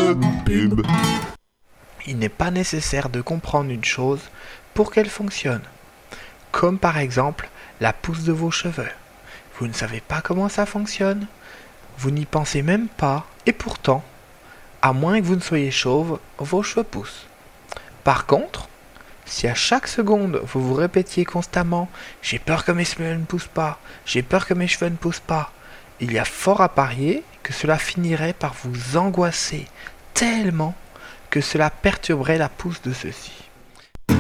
pub. Il n'est pas nécessaire de comprendre une chose pour qu'elle fonctionne. Comme par exemple la pousse de vos cheveux. Vous ne savez pas comment ça fonctionne, vous n'y pensez même pas, et pourtant, à moins que vous ne soyez chauve, vos cheveux poussent. Par contre, si à chaque seconde vous vous répétiez constamment « J'ai peur que mes cheveux ne poussent pas, j'ai peur que mes cheveux ne poussent pas », il y a fort à parier que cela finirait par vous angoisser tellement que cela perturberait la pousse de ceux-ci.